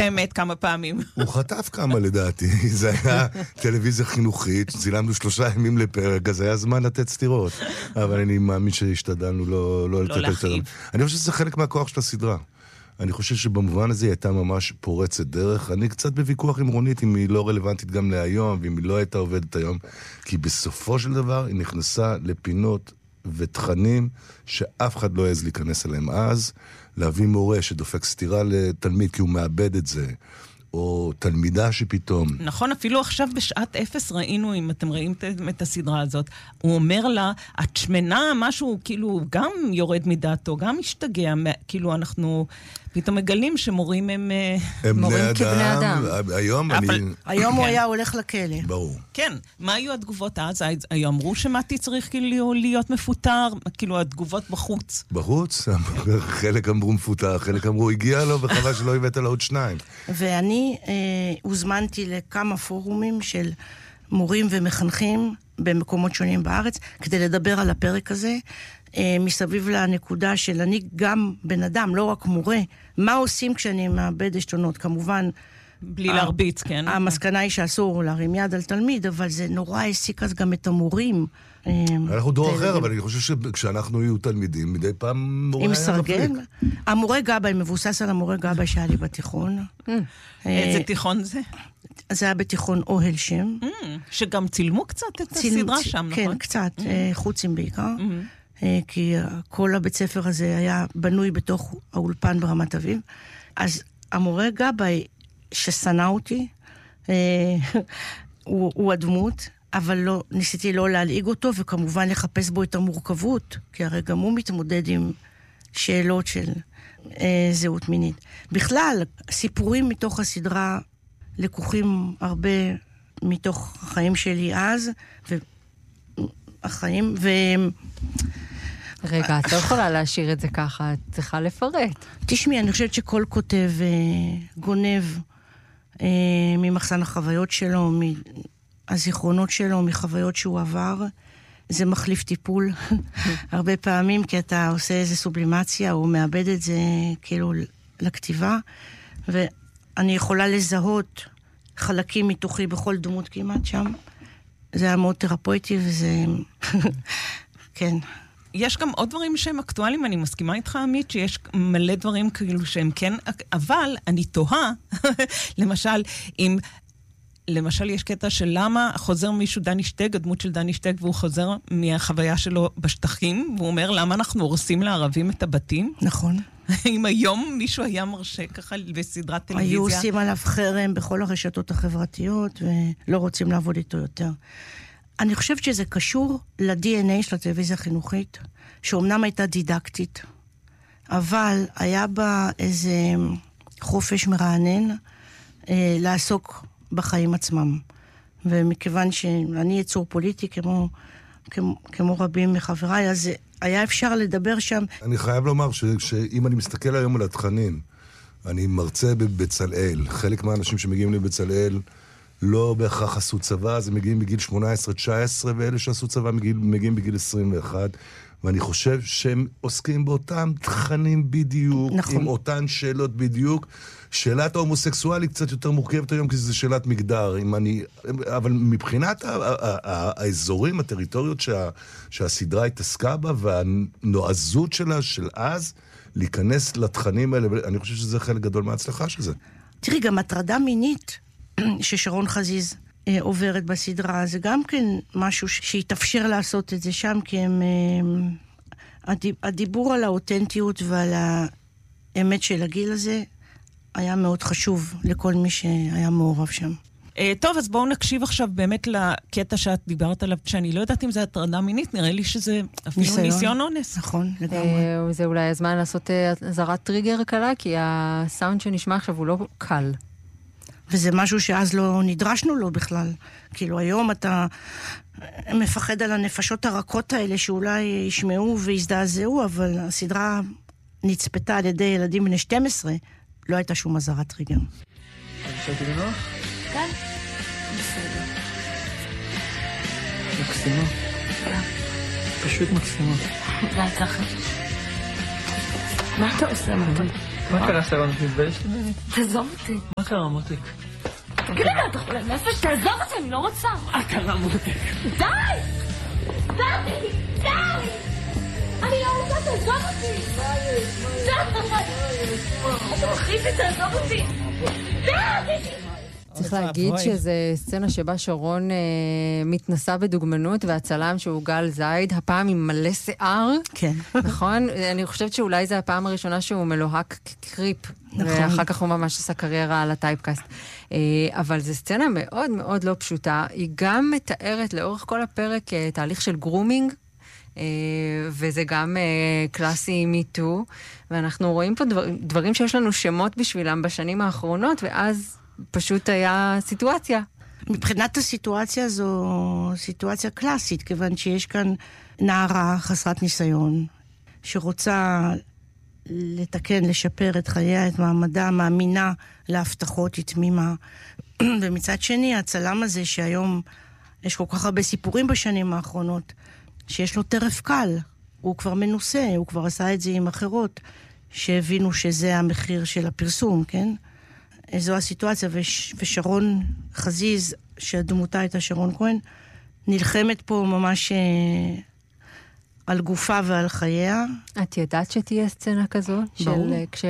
האמת כמה פעמים. הוא חטף כמה לדעתי, זה היה טלוויזיה חינוכית, צילמנו 3 ימים לפרק, אז היה זמן לתת סתירות, אבל אני מאמין שהשתדלנו לא לתת להכאיב. אני חושב שזה חלק מהכוח של הסדרה. אני חושב שבמובן הזה היא הייתה ממש פורצת דרך. אני קצת בוויכוח עם רונית, אם היא לא רלוונטית גם להיום, ואם היא לא הייתה עובדת היום, כי בסופו של דבר היא נכנסה לפינות ותכנים שאף אחד לא העז להיכנס אליהם אז, להביא מורה שדופק סתירה לתלמיד כי הוא מאבד את זה, או תלמידה שפתאום... נכון, אפילו עכשיו בשעת 0 ראינו, אם אתם רואים את הסדרה הזאת, הוא אומר לה, את שמנה, משהו כאילו גם יורד מדעתו, גם משתגע, כאילו אנחנו פתאום מגלים שמורים הם מורים כבני אדם. היום הוא היה הולך לכלא. ברור. כן, מה היו התגובות אז? היו אמרו שמתי צריך כאילו להיות מפוטר, כאילו התגובות בחוץ. בחוץ? חלק אמרו מפוטר, חלק אמרו הגיע לו וחבל שלא הבאת לו עוד 2. ואני הוזמנתי לכמה פורומים של מורים ומחנכים במקומות שונים בארץ, כדי לדבר על הפרק הזה, מסביב לנקודה של אני גם בן אדם, לא רק מורה. מה עושים כשאני מאבד עשתונות? כמובן, בלי להרביץ, כן. המסקנה היא שאסור להרים יד על תלמיד, אבל זה נורא העסיק אז גם את המורים. אנחנו דור אחר, אבל אני חושב שכשאנחנו יהיו תלמידים, מדי פעם מורה עם סרגל. המורה גבאי מבוסס על המורה גבאי שהיה לי בתיכון. איזה תיכון זה? זה היה בתיכון אוהל שם. שגם צילמו קצת את הסדרה שם, נכון? כן, קצת, חוצים בעיקר. כי כל הבית ספר הזה היה בנוי בתוך האולפן ברמת אביב. אז המורה גבאי ששנא אותי, הוא הדמות, אבל לא, ניסיתי לא להלעיג אותו, וכמובן לחפש בו את המורכבות, כי הרי גם הוא מתמודד עם שאלות של זהות מינית. בכלל, סיפורים מתוך הסדרה לקוחים הרבה מתוך החיים שלי אז, והחיים, רגע, את לא יכולה להשאיר את זה ככה, את צריכה לפרט. תשמעי, אני חושבת שכל כותב גונב ממחסן החוויות שלו, מהזיכרונות שלו, מחוויות שהוא עבר. זה מחליף טיפול הרבה פעמים, כי אתה עושה איזו סובלימציה, או מאבד את זה כאילו לכתיבה, ואני יכולה לזהות חלקים מתוכי בכל דמות כמעט שם. זה היה מאוד תרפויטי, וזה... כן. יש גם עוד דברים שהם אקטואליים, אני מסכימה איתך, עמית, שיש מלא דברים כאילו שהם כן, אבל אני תוהה, למשל, אם... למשל, יש קטע של למה חוזר מישהו דני שטג, הדמות של דני שטג, והוא חוזר מהחוויה שלו בשטחים, והוא אומר, למה אנחנו הורסים לערבים את הבתים? נכון. אם היום מישהו היה מרשה ככה בסדרת טלוויזיה... היו עושים עליו חרם בכל הרשתות החברתיות, ולא רוצים לעבוד איתו יותר. אני חושבת שזה קשור ל-DNA של הטלוויזיה החינוכית, שאומנם הייתה דידקטית, אבל היה בה איזה חופש מרענן לעסוק בחיים עצמם. ומכיוון שאני יצור פוליטי כמו רבים מחבריי, אז היה אפשר לדבר שם. אני חייב לומר שאם אני מסתכל היום על התכנים, אני מרצה בבצלאל, חלק מהאנשים שמגיעים לבצלאל לא בהכרח עשו צבא, אז הם מגיעים בגיל 18-19, ואלה שעשו צבא מגיעים בגיל 21, ואני חושב שהם עוסקים באותם תכנים בדיוק, נכון. עם אותן שאלות בדיוק. שאלת ההומוסקסואלית קצת יותר מורכבת היום, כי זו שאלת מגדר. אבל מבחינת האזורים, הטריטוריות שהסדרה התעסקה בה, והנועזות שלה של אז, להיכנס לתכנים האלה, אני חושב שזה חלק גדול מההצלחה של זה. תראי, גם הטרדה מינית ששרון חזיז עוברת בסדרה, זה גם כן משהו שהתאפשר לעשות את זה שם, כי הם... הדיבור על האותנטיות ועל האמת של הגיל הזה היה מאוד חשוב לכל מי שהיה מעורב שם. טוב, אז בואו נקשיב עכשיו באמת לקטע שאת דיברת עליו, שאני לא יודעת אם זה הטרדה מינית, נראה לי שזה אפילו ניסיון אונס. נכון, לגמרי. זה אולי הזמן לעשות אזהרת טריגר קלה, כי הסאונד שנשמע עכשיו הוא לא קל. וזה משהו שאז לא נדרשנו לו בכלל. כאילו היום אתה מפחד על הנפשות הרכות האלה שאולי ישמעו ויזדעזעו, אבל הסדרה נצפתה על ידי ילדים בני 12, לא הייתה שום אזהרת טריגר. חשבתי לנוח? כן, בסדר. מקסימה. פשוט מקסימה. בהצלחה. מה אתה עושה, מתן? מה קרה, שרון? את מתביישת ממני? תעזוב אותי. מה קרה, מותק? תגיד לי, אתה חולה נפש? תעזוב אותי, אני לא רוצה. מה קרה, מותק? די! די! די! אני לא רוצה, תעזוב אותי! די! אתה מכריז לי, תעזוב אותי! די! צריך להגיד שזו סצנה שבה שרון מתנסה בדוגמנות, והצלם שהוא גל זייד, הפעם עם מלא שיער. כן. נכון? אני חושבת שאולי זו הפעם הראשונה שהוא מלוהק קריפ. נכון. ואחר כך הוא ממש עשה קריירה על הטייפקאסט. אבל זו סצנה מאוד מאוד לא פשוטה. היא גם מתארת לאורך כל הפרק תהליך של גרומינג, וזה גם קלאסי מיטו, ואנחנו רואים פה דברים שיש לנו שמות בשבילם בשנים האחרונות, ואז פשוט היה סיטואציה. מבחינת הסיטואציה זו סיטואציה קלאסית, כיוון שיש כאן נערה חסרת ניסיון, שרוצה לתקן, לשפר את חייה, את מעמדה, מאמינה להבטחות, היא תמימה. ומצד שני, הצלם הזה שהיום יש כל כך הרבה סיפורים בשנים האחרונות, שיש לו טרף קל, הוא כבר מנוסה, הוא כבר עשה את זה עם אחרות, שהבינו שזה המחיר של הפרסום, כן? זו הסיטואציה, ושרון חזיז, שהדמותה הייתה שרון כהן, נלחמת פה ממש על גופה ועל חייה. את ידעת שתהיה סצנה כזו? ברור.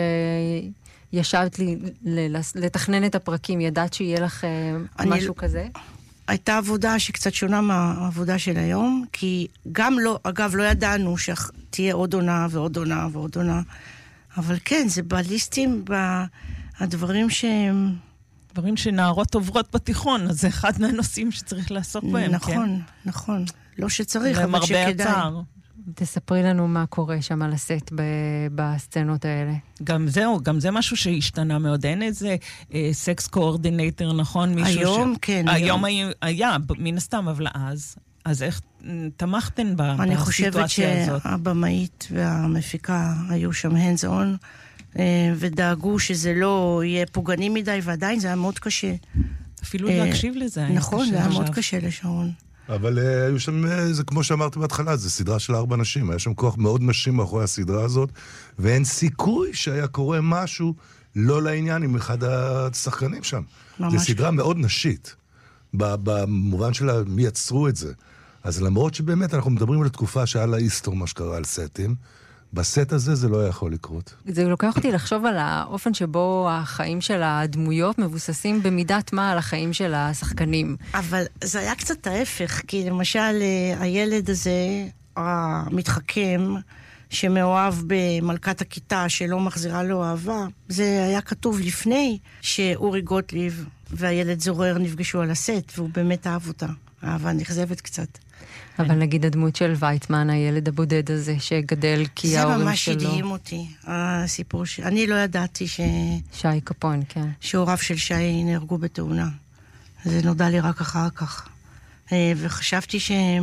כשישבת לי לתכנן את הפרקים, ידעת שיהיה לך משהו כזה? הייתה עבודה שקצת שונה מהעבודה של היום, כי גם לא, אגב, לא ידענו שתהיה עוד עונה ועוד עונה ועוד עונה, אבל כן, זה בליסטים, הדברים שהם... דברים שנערות עוברות בתיכון, אז זה אחד מהנושאים שצריך לעסוק בהם, נכון, כן? נכון. לא שצריך, אבל שכדאי. למרבה הצער. תספרי לנו מה קורה שם על הסט בסצנות האלה. גם זה משהו שהשתנה מאוד. אין איזה סקס קואורדינטור, נכון? היום, כן. היום היה, מן הסתם, אבל אז איך תמכתן בסיטואציה הזאת? אני חושבת שהבמאית והמפיקה היו שם hands on, ודאגו שזה לא יהיה פוגעני מדי, ועדיין זה היה מאוד קשה. אפילו להקשיב לזה. נכון, זה היה מאוד קשה לשרון. אבל היו שם, זה כמו שאמרתי בהתחלה, זה סדרה של 4 נשים, היה שם כוח מאוד נשים מאחורי הסדרה הזאת, ואין סיכוי שהיה קורה משהו לא לעניין עם אחד השחקנים שם. זו סדרה מאוד נשית, במובן שלה מי יצרו את זה. אז למרות שבאמת אנחנו מדברים על התקופה שהיה לה היסטור מה שקרה על סטים, בסט הזה זה לא יכול לקרות. זה לוקח אותי לחשוב על האופן שבו החיים של הדמויות מבוססים במידת מה על החיים של השחקנים. אבל זה היה קצת ההפך, כי למשל הילד הזה, המתחכם, שמאוהב במלכת הכיתה שלא מחזירה לו אהבה, זה היה כתוב לפני שאורי גוטליב והילד זורר נפגשו על הסט, והוא באמת אהב אותה. אהבה נכזבת קצת. אבל נגיד הדמות של וייטמן, הילד הבודד הזה שגדל כי ההורים שלו... זה ממש הדהים אותי, הסיפור אני לא ידעתי שי קפון, כן. שהוריו של שי נהרגו בתאונה. זה נודע לי רק אחר כך. וחשבתי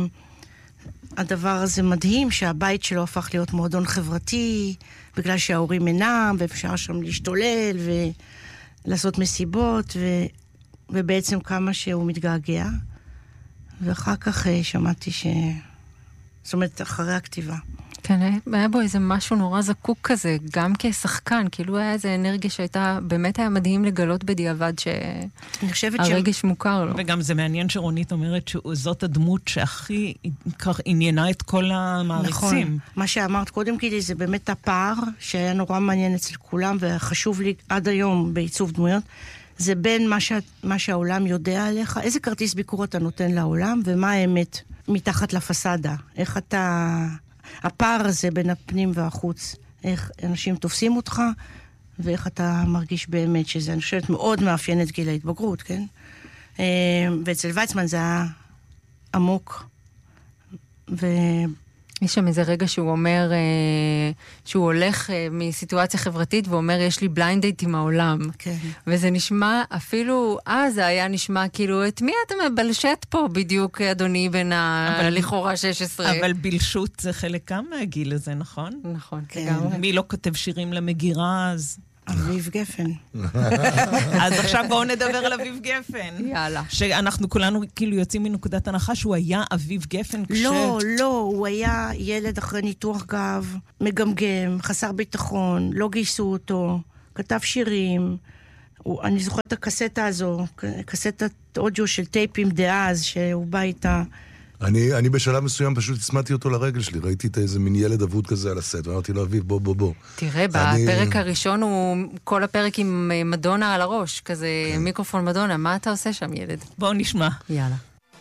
שהדבר הזה מדהים, שהבית שלו הפך להיות מועדון חברתי, בגלל שההורים אינם, ואפשר שם להשתולל ולעשות מסיבות, ובעצם כמה שהוא מתגעגע. ואחר כך שמעתי זאת אומרת, אחרי הכתיבה. כן, היה בו איזה משהו נורא זקוק כזה, גם כשחקן, כאילו היה איזה אנרגיה שהייתה, באמת היה מדהים לגלות בדיעבד שהרגש מוכר לו. וגם זה מעניין שרונית אומרת שזאת הדמות שהכי עניינה את כל המעריצים. נכון, מה שאמרת קודם כדי זה באמת הפער שהיה נורא מעניין אצל כולם, וחשוב לי עד היום בעיצוב דמויות, זה בין מה שהעולם יודע עליך, איזה כרטיס ביקור אתה נותן לעולם, ומה האמת מתחת לפסדה. איך אתה... הפער הזה בין הפנים והחוץ, איך אנשים תופסים אותך, ואיך אתה מרגיש באמת, שזה אני חושבת מאוד מאפיין את גיל ההתבגרות, כן? ואצל ויצמן זה היה עמוק, יש שם איזה רגע שהוא אומר, שהוא הולך מסיטואציה חברתית, ואומר, יש לי בליינד דייט עם העולם. כן. וזה נשמע, אפילו אז זה היה נשמע, כאילו, את מי אתה מבלשת פה בדיוק, אדוני, בין לכאורה 16? אבל בלשות זה חלק גם מהגיל הזה, נכון? נכון, כן. מי לא כותב שירים למגירה, אז... אביב גפן. אז עכשיו בואו נדבר על אביב גפן. יאללה. שאנחנו כולנו כאילו יוצאים מנקודת הנחה שהוא היה אביב גפן לא, הוא היה ילד אחרי ניתוח גב, מגמגם, חסר ביטחון, לא גייסו אותו, כתב שירים. אני זוכרת את הקסטה הזו, קסטת אודיו של טייפים דאז, שהוא בא איתה. אני בשלב מסוים פשוט הצמדתי אותו לרגל שלי, ראיתי את איזה מין ילד אבוד כזה על הסט, ואמרתי לו, אביב, בוא. תראה, בפרק הראשון הוא כל הפרק עם מדונה על הראש, כזה מיקרופון מדונה, מה אתה עושה שם, ילד? בואו נשמע. יאללה.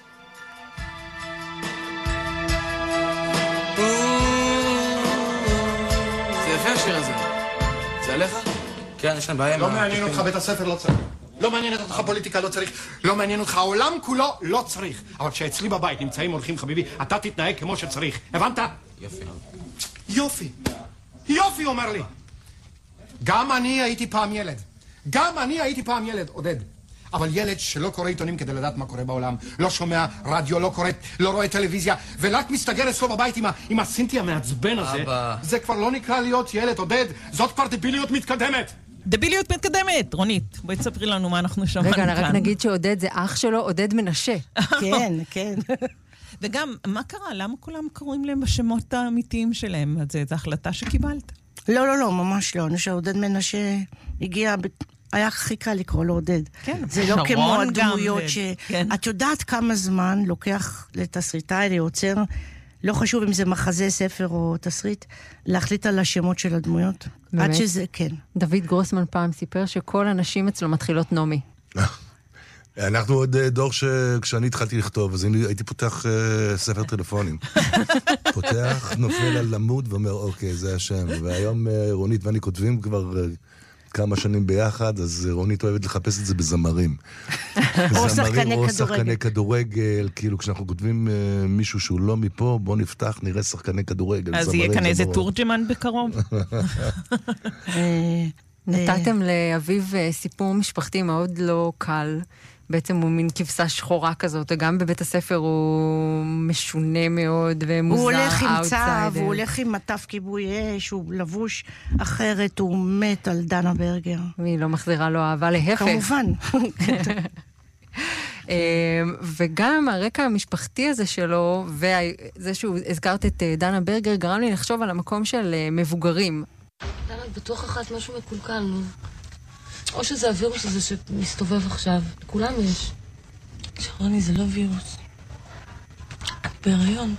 זה יפה השיר הזה. זה עליך? כן, יש להם בעיה. לא מעניין אותך בית הספר, לא צריך. לא מעניין אותך פוליטיקה, לא צריך. לא מעניין אותך העולם כולו, לא צריך. אבל כשאצלי בבית נמצאים הולכים חביבי, אתה תתנהג כמו שצריך. הבנת? יופי. יופי, אומר לי. גם אני הייתי פעם ילד. עודד. אבל ילד שלא קורא עיתונים כדי לדעת מה קורה בעולם, לא שומע רדיו, לא רואה טלוויזיה, ורק מסתגר אצלו בבית עם הסינטי המעצבן הזה, זה כבר לא נקרא להיות ילד, עודד. זאת כבר דביליות מתקדמת. דביליות מתקדמת, רונית, בואי תספרי לנו מה אנחנו שמענו כאן. רגע, רק נגיד שעודד זה אח שלו, עודד מנשה. כן. וגם, מה קרה? למה כולם קוראים להם בשמות האמיתיים שלהם? זו החלטה שקיבלת? לא, ממש לא. אני חושב שעודד מנשה הגיע, היה הכי קל לקרוא לו עודד. כן, זה לא כמו הדמויות כן. את יודעת כמה זמן לוקח לתסריטאי, ליוצר, לא חשוב אם זה מחזה, ספר או תסריט, להחליט על השמות של הדמויות. באמת? עד שזה, כן. דוד גרוסמן פעם סיפר שכל הנשים אצלו מתחילות נומי. אנחנו עוד דור שכשאני התחלתי לכתוב, אז הייתי פותח ספר טלפונים. פותח, נופל על למוד ואומר, אוקיי, זה השם. והיום רונית ואני כותבים כבר כמה שנים ביחד, אז רונית אוהבת לחפש את זה בזמרים. או שחקני כדורגל, כאילו כשאנחנו כותבים מישהו שהוא לא מפה, בוא נפתח, נראה שחקני כדורגל. אז יהיה כאן איזה תורג'מן בקרוב? נתתם לאביב סיפור משפחתי מאוד לא קל. בעצם הוא מין כבשה שחורה כזאת, וגם בבית הספר הוא משונה מאוד ומוזר. הוא הולך עם צו, הוא הולך עם מטף כיבוי אש, הוא לבוש אחרת, הוא מת על דנה ברגר. והיא לא מחזירה לו אהבה, להפך. כמובן. וגם הרקע המשפחתי הזה שלו, וזה שהוא הזכרת את דנה ברגר, גרם לי לחשוב על המקום של מבוגרים. דנה, בטוח אחת משהו מקולקל, נו. או שזה הווירוס הזה שמסתובב עכשיו. לכולם יש. שרוני, זה לא וירוס. את בהיריון.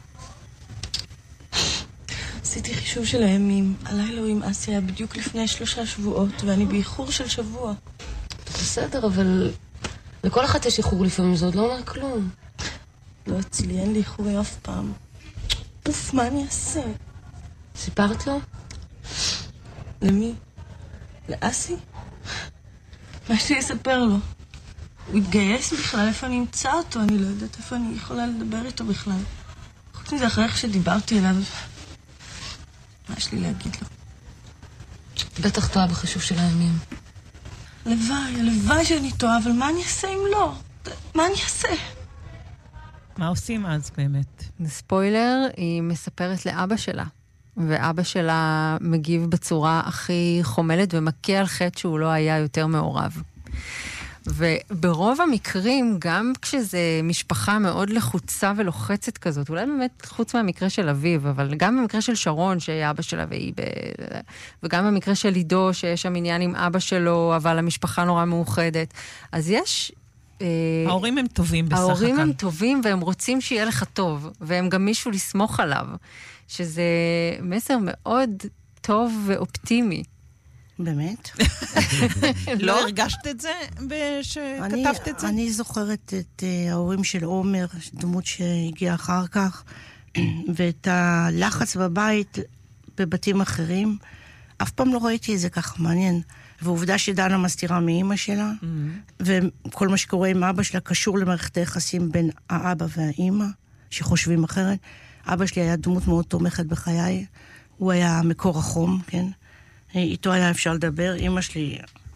עשיתי חישוב של הימים. הלילה עם אסי היה בדיוק לפני 3 שבועות, ואני באיחור של שבוע. בסדר, אבל לכל אחת יש איחור לפעמים, זה עוד לא אומר כלום. לא אצלי, אין לי איחורים אף פעם. אוף, מה אני אעשה? סיפרת לו? למי? לאסי? מה יש לי לספר לו? הוא התגייס בכלל, איפה אני אמצא אותו? אני לא יודעת איפה אני יכולה לדבר איתו בכלל. חוץ מזה, אחרי איך שדיברתי אליו, מה יש לי להגיד לו? בטח טועה בחישוב של הימים. הלוואי שאני טועה, אבל מה אני אעשה אם לא? מה אני אעשה? מה עושים אז באמת? ספוילר, היא מספרת לאבא שלה. ואבא שלה מגיב בצורה הכי חומלת ומכה על חטא שהוא לא היה יותר מעורב. וברוב המקרים, גם כשזה משפחה מאוד לחוצה ולוחצת כזאת, אולי באמת חוץ מהמקרה של אביב, אבל גם במקרה של שרון, שהיה אבא שלה וגם במקרה של עידו, שיש שם עניין עם אבא שלו, אבל המשפחה נורא מאוחדת. אז יש... ההורים הם טובים בסך הכל. ההורים הם טובים והם רוצים שיהיה לך טוב, והם גם מישהו לסמוך עליו. שזה מסר מאוד טוב ואופטימי. באמת? לא הרגשת את זה שכתבת את זה? אני זוכרת את ההורים של עומר, דמות שהגיעה אחר כך, ואת הלחץ בבית בבתים אחרים. אף פעם לא ראיתי את זה כך מעניין. ועובדה שדנה מסתירה מאמא שלה, וכל מה שקורה עם אבא שלה קשור למערכת היחסים בין האבא והאמא, שחושבים אחרת. אבא שלי היה דמות מאוד תומכת בחיי, הוא היה מקור החום, כן? איתו היה אפשר לדבר, אמא שלי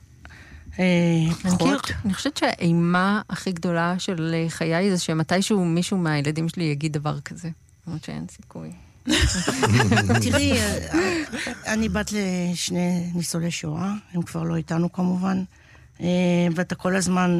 פחות. אני חושבת שהאימה הכי גדולה של חיי זה שמתישהו מישהו מהילדים שלי יגיד דבר כזה. זאת אומרת שאין סיכוי. תראי, אני בת לשני ניצולי שואה, הם כבר לא איתנו כמובן, ואתה כל הזמן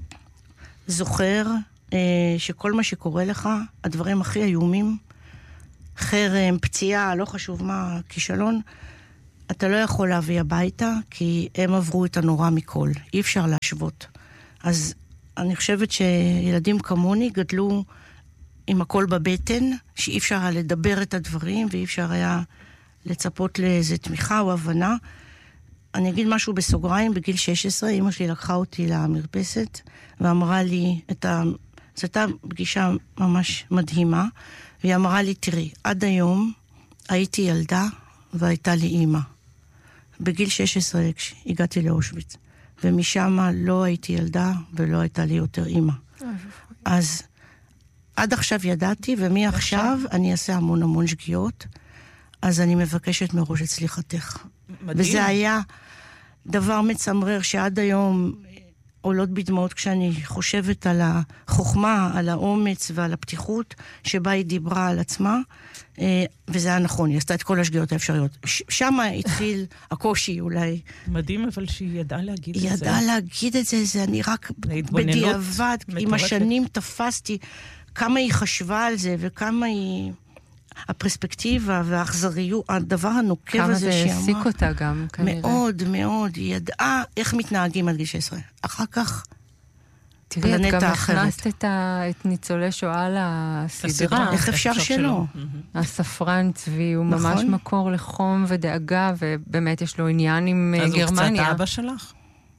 זוכר שכל מה שקורה לך, הדברים הכי איומים, חרם, פציעה, לא חשוב מה, כישלון, אתה לא יכול להביא הביתה, כי הם עברו את הנורא מכל. אי אפשר להשוות. אז אני חושבת שילדים כמוני גדלו עם הכל בבטן, שאי אפשר היה לדבר את הדברים, ואי אפשר היה לצפות לאיזו תמיכה או הבנה. אני אגיד משהו בסוגריים, בגיל 16, אמא שלי לקחה אותי למרפסת, ואמרה לי, זו הייתה פגישה ממש מדהימה, והיא אמרה לי, תראי, עד היום הייתי ילדה, והייתה לי אמא. בגיל 16 הגעתי לאושוויץ, ומשם לא הייתי ילדה, ולא הייתה לי יותר אמא. אז עד עכשיו ידעתי, ומעכשיו אני אעשה המון המון שגיאות, אז אני מבקשת מראש את סליחתך. מדהים. וזה היה דבר מצמרר שעד היום עולות בדמעות כשאני חושבת על החוכמה, על האומץ ועל הפתיחות שבה היא דיברה על עצמה, וזה היה נכון, היא עשתה את כל השגיאות האפשריות. שם התחיל הקושי אולי. מדהים אבל שהיא ידעה להגיד את זה. היא ידעה להגיד את זה, זה אני רק בדיעבד, עם השנים תפסתי כמה היא חשבה על זה וכמה היא... הפרספקטיבה והאכזריות, הדבר הנוקב הזה שהיא אמרה. כמה זה העסיק אותה גם, כנראה. מאוד, מאוד. היא ידעה איך מתנהגים עד גיל 16. אחר כך, תראי, את גם הכנסת את ניצולי שואה לסדרה. איך אפשר שלא? הספרן צבי הוא ממש מקור לחום ודאגה, ובאמת יש לו עניין עם גרמניה. אז הוא קצת אבא שלך?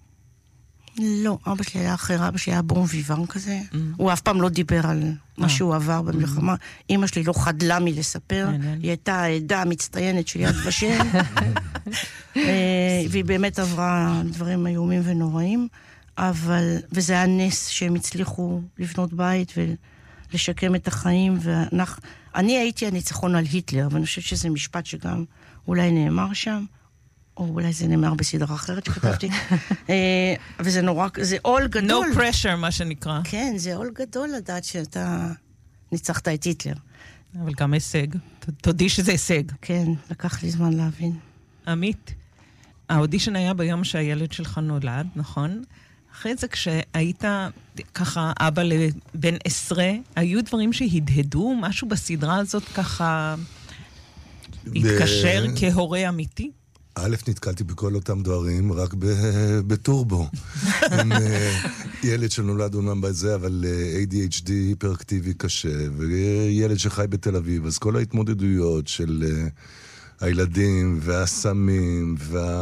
לא, אבא שלי היה אחר, אבא שלי היה בום ויוון כזה. הוא אף פעם לא דיבר על מה שהוא עבר במלחמה. אמא שלי לא חדלה מלספר. היא הייתה העדה המצטיינת של יד ושם. והיא באמת עברה דברים איומים ונוראים. וזה היה נס שהם הצליחו לבנות בית ולשקם את החיים. אני הייתי הניצחון על היטלר, ואני חושבת שזה משפט שגם אולי נאמר שם. או אולי זה נאמר בסדרה אחרת שכתבתי. וזה נורא, זה עול גדול. No pressure, מה שנקרא. כן, זה עול גדול לדעת שאתה ניצחת את היטלר. אבל גם הישג. תודי שזה הישג. כן, לקח לי זמן להבין. עמית, האודישן היה ביום שהילד שלך נולד, נכון? אחרי זה כשהיית ככה אבא לבן 10, היו דברים שהדהדו, משהו בסדרה הזאת ככה התקשר כהורה אמיתי? א', נתקלתי בכל אותם דברים, רק בטורבו. עם ילד שנולד אומנם בזה, אבל ADHD היפראקטיבי קשה, וילד שחי בתל אביב, אז כל ההתמודדויות של הילדים והסמים,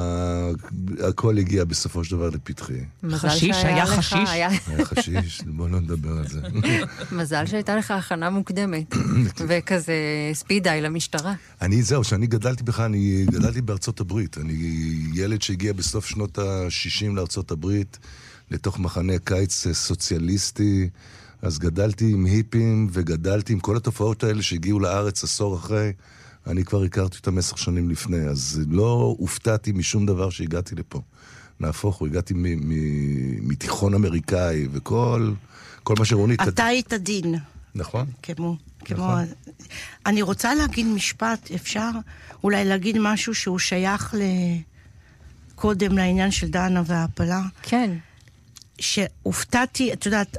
והכל הגיע בסופו של דבר לפתחי. חשיש, היה חשיש. היה חשיש, בוא לא נדבר על זה. מזל שהייתה לך הכנה מוקדמת, וכזה ספידאי למשטרה. זהו, שאני גדלתי בכלל, אני גדלתי בארצות הברית. אני ילד שהגיע בסוף שנות ה-60 לארצות הברית, לתוך מחנה קיץ סוציאליסטי, אז גדלתי עם היפים, וגדלתי עם כל התופעות האלה שהגיעו לארץ עשור אחרי, אני כבר הכרתי אותם 10 שנים לפני, אז לא הופתעתי משום דבר שהגעתי לפה. נהפוך, הוא הגעתי מתיכון אמריקאי, וכל מה שרונית... אתה היית דין. נכון. כמו... אני רוצה להגיד משפט, אפשר אולי להגיד משהו שהוא שייך קודם לעניין של דנה וההפלה. כן. שהופתעתי, את יודעת,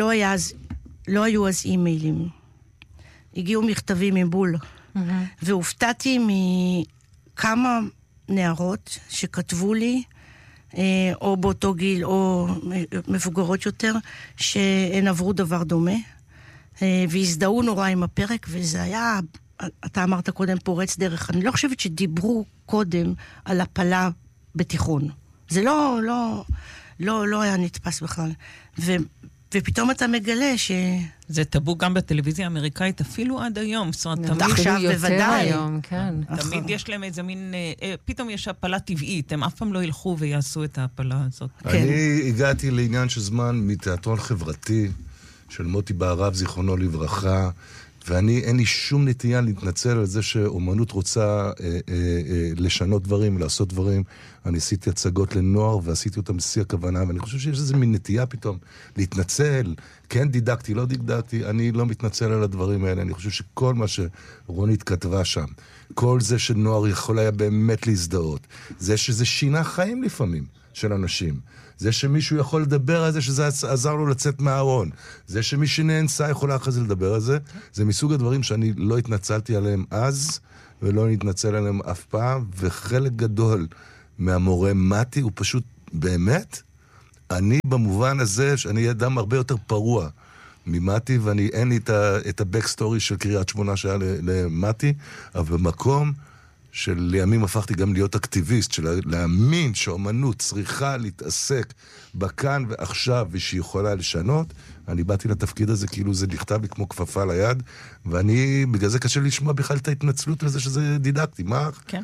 לא היו אז אימיילים. הגיעו מכתבים מבול. והופתעתי מכמה נערות שכתבו לי, או באותו גיל, או מבוגרות יותר, שהן עברו דבר דומה, והזדהו נורא עם הפרק, וזה היה, אתה אמרת קודם פורץ דרך, אני לא חושבת שדיברו קודם על הפלה בתיכון. זה לא היה נתפס בכלל. ופתאום אתה מגלה זה טבו גם בטלוויזיה האמריקאית, אפילו עד היום. זאת אומרת, עכשיו בוודאי. תמיד יש להם איזה מין, פתאום יש הפלה טבעית, הם אף פעם לא ילכו ויעשו את ההפלה הזאת. אני הגעתי לעניין של זמן מתיאטרון חברתי, של מוטי בערב, זיכרונו לברכה, ואני, אין לי שום נטייה להתנצל על זה שאומנות רוצה לשנות דברים, לעשות דברים. אני עשיתי הצגות לנוער, ועשיתי אותם בשיא הכוונה, ואני חושב שיש איזו מין נטייה פתאום להתנצל, כן דידקתי, לא דידקתי, אני לא מתנצל על הדברים האלה. אני חושב שכל מה שרונית כתבה שם, כל זה שנוער יכול היה באמת להזדהות, זה שזה שינה חיים לפעמים של אנשים. זה שמישהו יכול לדבר על זה, שזה עזר לו לצאת מהארון. זה שמי שנאנסה יכולה אחרי זה לדבר על זה. זה מסוג הדברים שאני לא התנצלתי עליהם אז, ולא נתנצל עליהם אף פעם, וחלק גדול מהמורה מתי הוא פשוט באמת, אני במובן הזה, שאני אדם הרבה יותר פרוע ממתי, ואני אין לי את הבקסטורי של קריית שמונה שהיה למתי, אבל במקום של לימים הפכתי גם להיות אקטיביסט, של להאמין שאומנות צריכה להתעסק בכאן ועכשיו, ושהיא יכולה לשנות. אני באתי לתפקיד הזה כאילו זה נכתב לי כמו כפפה ליד, ואני, בגלל זה קשה לשמוע בכלל את ההתנצלות לזה שזה דידקטי. מה? כן.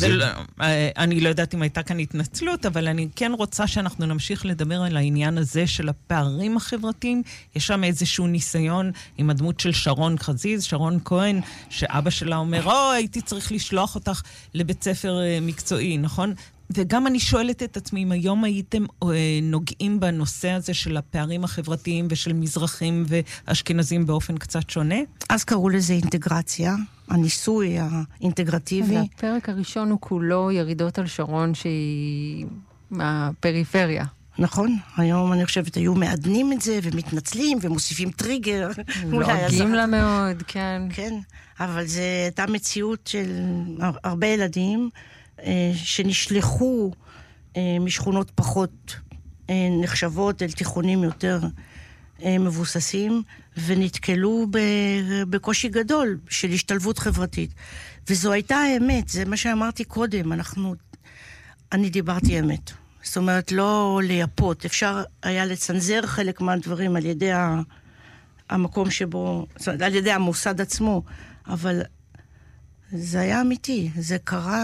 אני לא יודעת אם הייתה כאן התנצלות, אבל אני כן רוצה שאנחנו נמשיך לדבר על העניין הזה של הפערים החברתיים. יש שם איזשהו ניסיון עם הדמות של שרון חזיז, שרון כהן, שאבא שלה אומר, הייתי צריך לשלוח אותך לבית ספר מקצועי, נכון? וגם אני שואלת את עצמי, אם היום הייתם נוגעים בנושא הזה של הפערים החברתיים ושל מזרחים ואשכנזים באופן קצת שונה? אז קראו לזה אינטגרציה, הניסוי האינטגרטיבי. הפרק הראשון הוא כולו ירידות על שרון שהיא מהפריפריה. נכון, היום אני חושבת היו מעדנים את זה ומתנצלים ומוסיפים טריגר. לועגים לה מאוד, כן. כן, אבל זו הייתה מציאות של הרבה ילדים שנשלחו משכונות פחות נחשבות אל תיכונים יותר מבוססים, ונתקלו בקושי גדול של השתלבות חברתית. וזו הייתה האמת, זה מה שאמרתי קודם, אני דיברתי אמת. זאת אומרת, לא לייפות, אפשר היה לצנזר חלק מהדברים על ידי המקום שבו, זאת אומרת, על ידי המוסד עצמו, אבל זה היה אמיתי, זה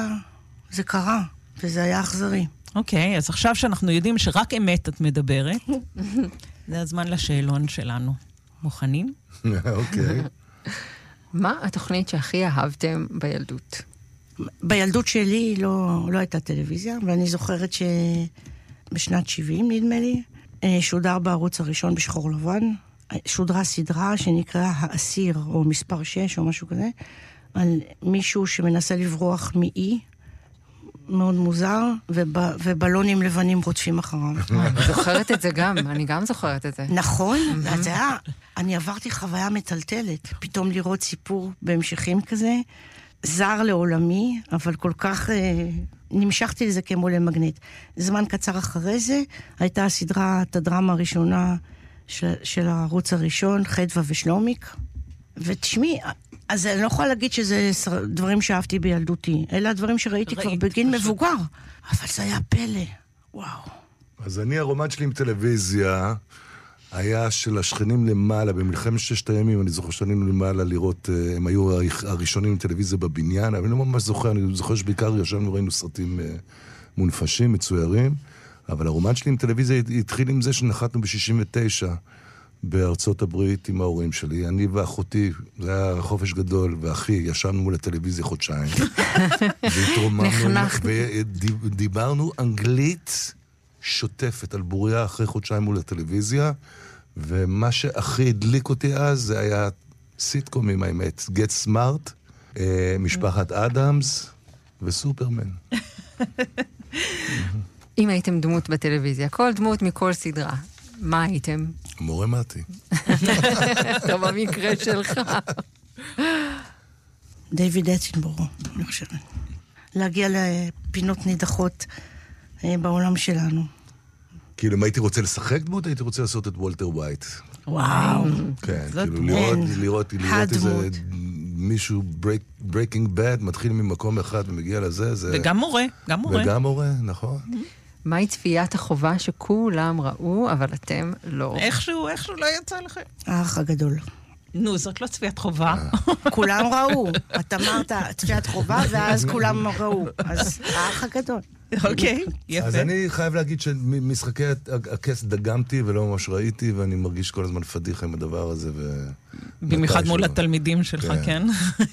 קרה, וזה היה אכזרי. אוקיי, אז עכשיו שאנחנו יודעים שרק אמת את מדברת, זה הזמן לשאלון שלנו. מוכנים? אוקיי. מה התוכנית שהכי אהבתם בילדות? בילדות שלי לא הייתה טלוויזיה, ואני זוכרת שבשנת 70, נדמה לי, שודר בערוץ הראשון בשחור לבן, שודרה סדרה שנקרא האסיר, או מספר 6, או משהו כזה, על מישהו שמנסה לברוח מאי, מאוד מוזר, ובלונים לבנים רודפים אחריו. אני זוכרת את זה גם, אני גם זוכרת את זה. נכון, אז אני עברתי חוויה מטלטלת, פתאום לראות סיפור בהמשכים כזה, זר לעולמי, אבל כל כך נמשכתי לזה כמו למגנט. זמן קצר אחרי זה, הייתה הסדרה, את הדרמה הראשונה של הערוץ הראשון, חדווה ושלומיק, ותשמעי, אז אני לא יכולה להגיד שזה דברים שאהבתי בילדותי, אלא הדברים שראיתי כבר בגיל מבוגר. אבל זה היה פלא, וואו. אז הרומן שלי עם טלוויזיה היה של השכנים למעלה, במלחמת 6 הימים, אני זוכר שעלינו למעלה לראות, הם היו הראשונים עם טלוויזיה בבניין, אבל אני לא ממש זוכר, אני זוכר שבעיקר ישבנו ראינו סרטים מונפשים, מצוירים, אבל הרומן שלי עם טלוויזיה התחיל עם זה שנחתנו ב-69, בארצות הברית עם ההורים שלי. אני ואחותי, זה היה חופש גדול, ואחי, ישבנו מול הטלוויזיה חודשיים. והתרוממנו, ודיברנו אנגלית שוטפת על בוריה אחרי חודשיים מול הטלוויזיה, ומה שהכי הדליק אותי אז, זה היה סיטקומים, האמת. Get Smart, משפחת אדמס וסופרמן. אם הייתם דמות בטלוויזיה, כל דמות מכל סדרה, מה הייתם? מורה מתי. טוב, במקרה שלך. דיוויד אטנבורו, אני חושבת. להגיע לפינות נידחות בעולם שלנו. כאילו, אם הייתי רוצה לשחק דמות, הייתי רוצה לעשות את וולטר ווייט. וואו. כן, כאילו, לראות איזה מישהו breaking bad, מתחיל ממקום אחד ומגיע לזה, זה... וגם מורה, גם מורה. וגם מורה, נכון. מהי צפיית החובה שכולם ראו, אבל אתם לא? איכשהו לא יצא לכם. האח הגדול. נו, זאת לא צפיית חובה. כולם ראו. אתה אמרת צפיית חובה, ואז כולם ראו. אז האח הגדול. אוקיי, יפה. אז אני חייב להגיד שמשחקי הכס דגמתי ולא ממש ראיתי, ואני מרגיש כל הזמן פדיחה עם הדבר הזה. במיוחד מול התלמידים שלך, כן?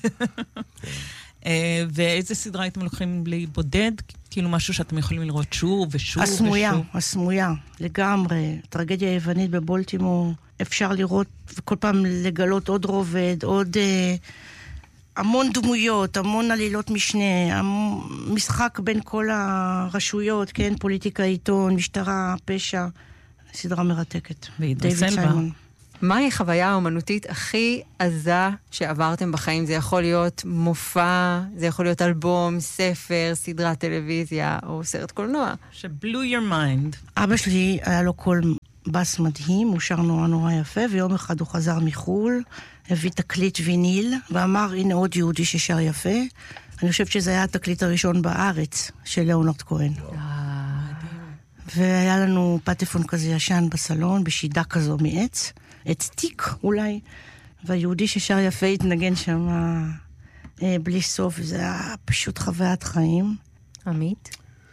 ואיזה סדרה הייתם לוקחים בלי בודד? כאילו משהו שאתם יכולים לראות שוב ושוב ושוב? הסמויה, לגמרי. טרגדיה היוונית בבולטימור, אפשר לראות וכל פעם לגלות עוד רובד, עוד המון דמויות, המון עלילות משנה, משחק בין כל הרשויות, כן, פוליטיקה, עיתון, משטרה, פשע, סדרה מרתקת. דיוויד סיימון. מהי חוויה האומנותית הכי עזה שעברתם בחיים? זה יכול להיות מופע, זה יכול להיות אלבום, ספר, סדרת טלוויזיה או סרט קולנוע. שבלו your mind. אבא שלי היה לו קול בס מדהים, הוא שר נורא נורא יפה, ויום אחד הוא חזר מחול, הביא תקליט ויניל, ואמר, הנה עוד יהודי ששר יפה. אני חושבת שזה היה התקליט הראשון בארץ של ליאונרד כהן. והיה לנו פטפון כזה ישן בסלון, בשידה כזו מעץ, עץ תיק אולי, והיהודי ששר יפה התנגן שם בלי סוף, זה היה פשוט חוויית חיים. עמית?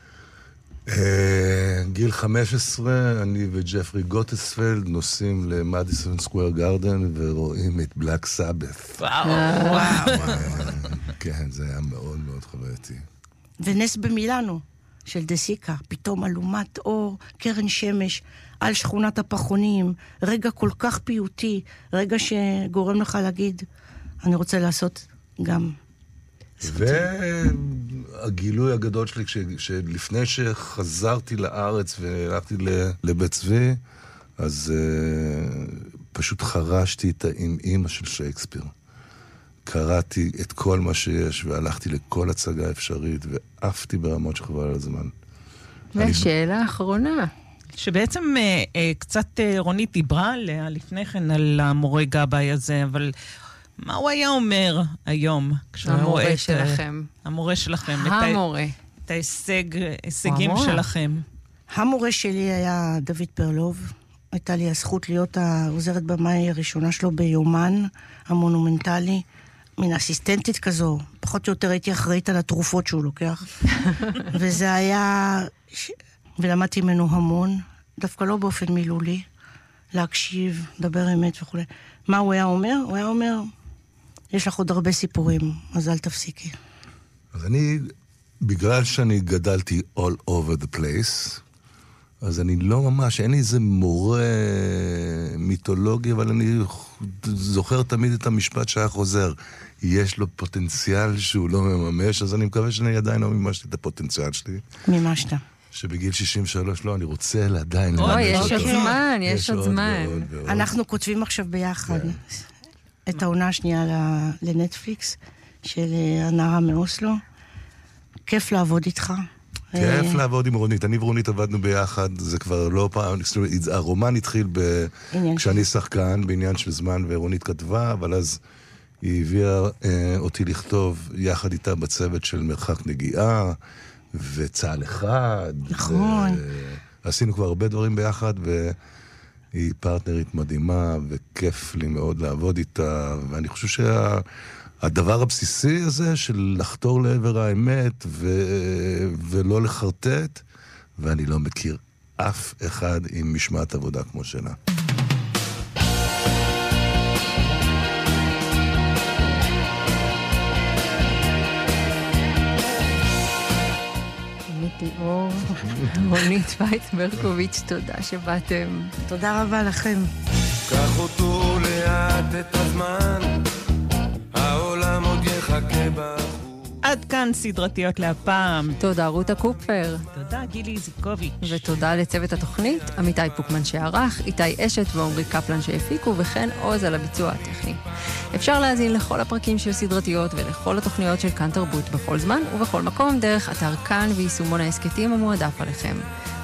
גיל 15, אני וג'פרי גוטספלד נוסעים למדיסון סקוואר גארדן ורואים את בלק סאבת. וואו. כן, זה היה מאוד מאוד חווייתי. ונס במילאנו של דסיקה, פתאום אלומת אור, קרן שמש, על שכונת הפחונים, רגע כל כך פיוטי, רגע שגורם לך להגיד, אני רוצה לעשות גם. והגילוי הגדול שלי, שלפני שחזרתי לארץ והלכתי לבית צבי, אז פשוט חרשתי את האמא של שייקספיר. קראתי את כל מה שיש, והלכתי לכל הצגה אפשרית, ועפתי ברמות שחבל על הזמן. והשאלה האחרונה. שבעצם קצת רונית דיברה עליה לפני כן על המורה גבאי הזה, אבל מה הוא היה אומר היום? המורה שלכם. המורה שלכם. המורה. את ההישגים שלכם. המורה שלי היה דוד פרלוב. הייתה לי הזכות להיות העוזרת במאי הראשונה שלו ביומן המונומנטלי. מן אסיסטנטית כזו. פחות או יותר הייתי אחראית על התרופות שהוא לוקח. וזה היה... ולמדתי ממנו המון. דווקא לא באופן מילולי. להקשיב, לדבר אמת וכו'. מה הוא היה אומר? הוא היה אומר, יש לך עוד הרבה סיפורים, אז אל תפסיקי. אז אני, בגלל שאני גדלתי all over the place, אז אני לא ממש, אין לי איזה מורה מיתולוגי, אבל אני זוכר תמיד את המשפט שהיה חוזר. יש לו פוטנציאל שהוא לא מממש, אז אני מקווה שאני עדיין לא מימשתי את הפוטנציאל שלי. מימשת. שבגיל 63, לא, אני רוצה עדיין לממש אותו. יש עוד זמן, יש עוד זמן. אנחנו כותבים עכשיו ביחד את העונה השנייה לנטפליקס, של הנערה מאוסלו. כיף לעבוד איתך. כיף לעבוד עם רונית. אני ורונית עבדנו ביחד, זה כבר לא פעם, הרומן התחיל כשאני שחקן, בעניין של זמן, ורונית כתבה, אבל אז היא הביאה אותי לכתוב יחד איתה בצוות של מרחק נגיעה, וצהל אחד. נכון. עשינו כבר הרבה דברים ביחד, והיא פרטנרית מדהימה, וכיף לי מאוד לעבוד איתה, ואני חושב שהדבר הבסיסי הזה של לחתור לעבר האמת, ולא לחרטט, ואני לא מכיר אף אחד עם משמעת עבודה כמו שלה. ליאור, רונית וייץ-ברקוביץ', תודה שבאתם. תודה רבה לכם. קח אותו לאט את הזמן, העולם עוד יחכה בחוץ. עד כאן סדרתיות להפעם. תודה רותה קופר. תודה גילי זיקוביץ'. ותודה לצוות התוכנית, עמיתי פוקמן שערך, איתי אשת ועומרי קפלן שהפיקו, וכן עוז על הביצוע הטכני. אפשר להזין לכל הפרקים של סדרתיות ולכל התוכניות של כאן תרבות בכל זמן ובכל מקום דרך אתר כאן ויישומון העסקתים המועדף עליכם.